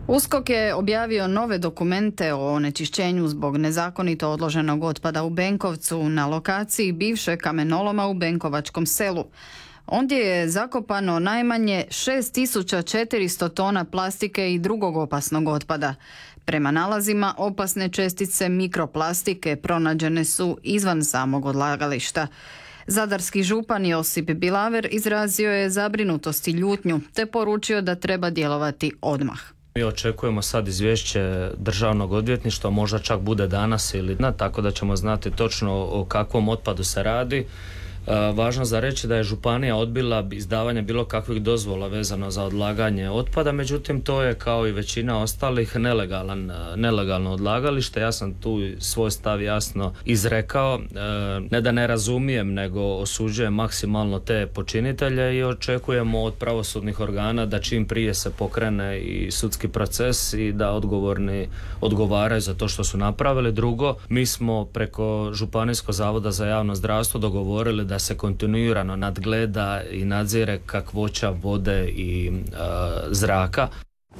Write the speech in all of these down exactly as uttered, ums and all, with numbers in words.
U S K O K je objavio nove dokumente o onečišćenju zbog nezakonito odloženog otpada u Benkovcu na lokaciji bivše kamenoloma u Benkovačkom selu. Ondje je zakopano najmanje šest tisuća četiristo tona plastike i drugog opasnog otpada. Prema nalazima, opasne čestice mikroplastike pronađene su izvan samog odlagališta. Zadarski župan Josip Bilaver izrazio je zabrinutost i ljutnju te poručio da treba djelovati odmah. Mi očekujemo sad izvješće državnog odvjetništva, možda čak bude danas ili ne, tako da ćemo znati točno o kakvom otpadu se radi. Važno za reći da je županija odbila izdavanje bilo kakvih dozvola vezano za odlaganje otpada, međutim to je kao i većina ostalih nelegalan, nelegalno odlagalište. Ja sam tu svoj stav jasno izrekao, ne da ne razumijem, nego osuđujem maksimalno te počinitelje i očekujemo od pravosudnih organa da čim prije se pokrene i sudski proces i da odgovorni odgovaraju za to što su napravili. Drugo, mi smo preko Županijskog zavoda za javno zdravstvo dogovorili da da se kontinuirano nadgleda i nadzire kakvoća vode i e, zraka.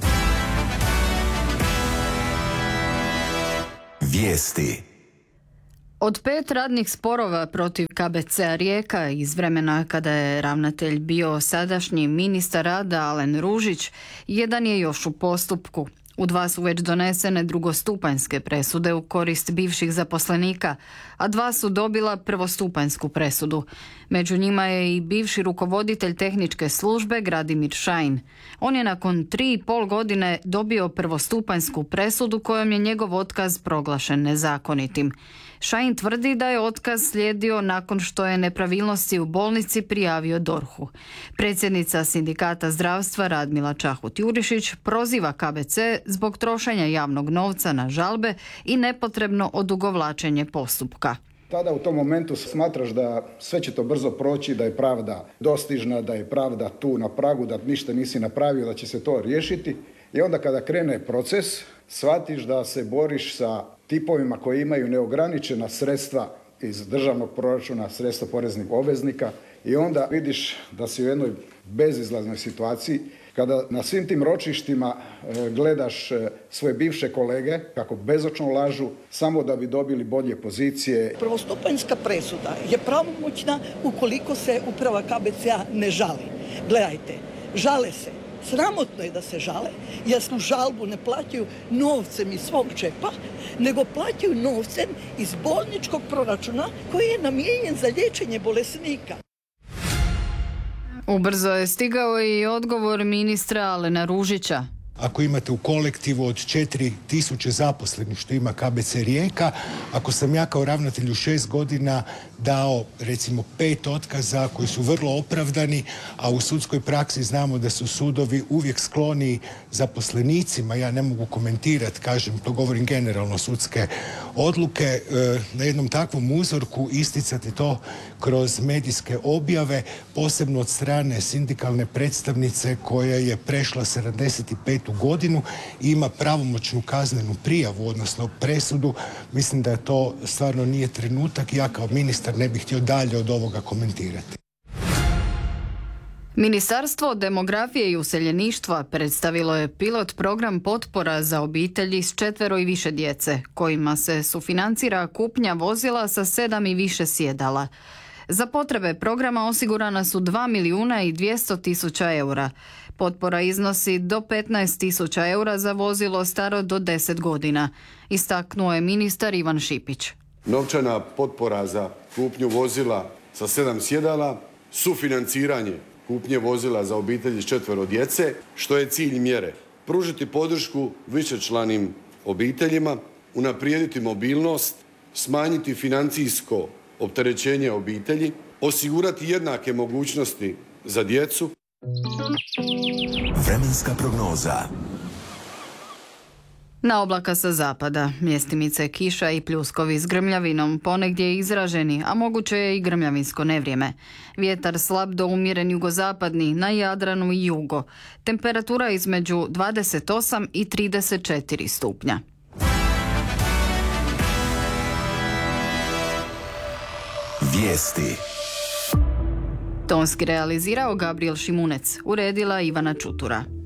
Vijesti. Od pet radnih sporova protiv K B C-a Rijeka iz vremena kada je ravnatelj bio sadašnji ministar rada Alen Ružić, jedan je još u postupku. U dva su već donesene drugostupanjske presude u korist bivših zaposlenika, a dva su dobila prvostupanjsku presudu. Među njima je i bivši rukovoditelj tehničke službe Gradimir Šajn. On je nakon tri i pol godine dobio prvostupanjsku presudu kojom je njegov otkaz proglašen nezakonitim. Šajn tvrdi da je otkaz slijedio nakon što je nepravilnosti u bolnici prijavio D O R H-u. Predsjednica sindikata zdravstva Radmila Čahut-Jurišić proziva K B C zbog trošenja javnog novca na žalbe i nepotrebno odugovlačenje postupka. Tada u tom momentu smatraš da sve će to brzo proći, da je pravda dostižna, da je pravda tu na pragu, da ništa nisi napravio, da će se to riješiti. I onda kada krene proces, shvatiš da se boriš sa tipovima koji imaju neograničena sredstva iz državnog proračuna, sredstva poreznih obveznika i onda vidiš da si u jednoj bezizlaznoj situaciji kada na svim tim ročištima e, gledaš e, svoje bivše kolege kako bezočno lažu samo da bi dobili bolje pozicije. Prvostupanjska presuda je pravomoćna ukoliko se uprava K B C-a ne žali. Gledajte, žale se. Sramotno je da se žale, jer su žalbu ne plaćaju novcem iz svog džepa, nego plaćaju novcem iz bolničkog proračuna koji je namijenjen za liječenje bolesnika. Ubrzo je stigao i odgovor ministra Alena Ružića. Ako imate u kolektivu od četiri tisuće zaposlenih što ima K B C Rijeka, ako sam ja kao ravnatelj u šest godina dao recimo pet otkaza koji su vrlo opravdani, a u sudskoj praksi znamo da su sudovi uvijek skloni zaposlenicima, ja ne mogu komentirati, kažem, to govorim generalno sudske odluke, e, na jednom takvom uzorku isticati to kroz medijske objave, posebno od strane sindikalne predstavnice koja je prešla sedamdeset pet godinu i ima pravomoćnu kaznenu prijavu, odnosno presudu, mislim da to stvarno nije trenutak. Ja kao ministar ne bih htio dalje od ovoga komentirati. Ministarstvo demografije i useljeništva predstavilo je pilot program potpora za obitelji s četvero i više djece, kojima se sufinancira kupnja vozila sa sedam i više sjedala. Za potrebe programa osigurana su dva milijuna i dvjesto tisuća eura. Potpora iznosi do petnaest tisuća eura za vozilo staro do deset godina, istaknuo je ministar Ivan Šipić. Novčana potpora za kupnju vozila sa sedam sjedala, sufinanciranje kupnje vozila za obitelji s četvero djece, što je cilj mjere. Pružiti podršku višečlanim obiteljima, unaprijediti mobilnost, smanjiti financijsko opterećenje obitelji, osigurati jednake mogućnosti za djecu. Vremenska prognoza. Na oblaka sa zapada, mjestimice kiša i pljuskovi s grmljavinom, ponegdje izraženi, a moguće je i grmljavinsko nevrijeme. Vjetar slab do umjeren jugozapadni, na Jadranu i jugo. Temperatura između dvadeset osam i trideset četiri stupnja. Vijesti. Tonski realizirao Gabriel Šimunec, uredila Ivana Čutura.